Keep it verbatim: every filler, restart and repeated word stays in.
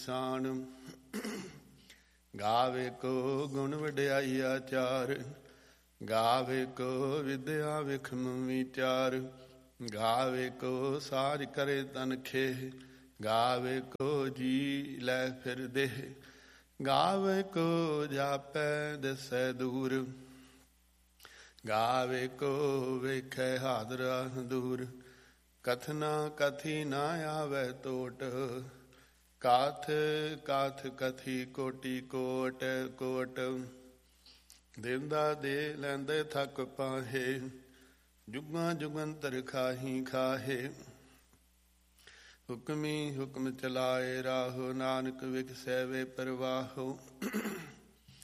ਸਾਣ। ਗਾਵੇ ਕੋ ਗੁਣ ਵਡਿਆਈ ਆਚਾਰ, ਗਾਵੇ ਕੋ ਵਿਦਿਆ ਵਿਖਮ ਵਿਚਾਰ। ਗਾਵੇ ਕੋ ਸਾਜ ਕਰੇ ਤਨਖੇ, ਗਾਵੇ ਕੋ ਜੀ ਲੈ ਫਿਰ ਦੇਹ। ਗਾਵੇ ਕੋ ਜਾਪੈ ਦਿਸੈ ਦੂਰ, ਗਾਵੇ ਕੋ ਵੇਖੈ ਹਾਦਰਾ ਦੂਰ। ਕਥਨਾ ਕਥੀ ਨਾ ਆਵੈ ਟੋਟ, ਕਾਥ ਕਾਥ ਕਥੀ ਕੋਟੀ ਕੋਟ ਕੋਟ। ਦੇਂਦਾ ਦੇ ਲੈਂਦੇ ਥੱਕ ਪਾਹੇ, ਜੁਗਾਂ ਜੁਗੰਤਰ ਖਾਹੀ ਖਾਹੇ। ਹੁਕਮੀ ਹੁਕਮ ਚਲਾਏ ਰਾਹੋ, ਨਾਨਕ ਵਿਖਸੈ ਵੇ ਪਰਵਾਹੋ।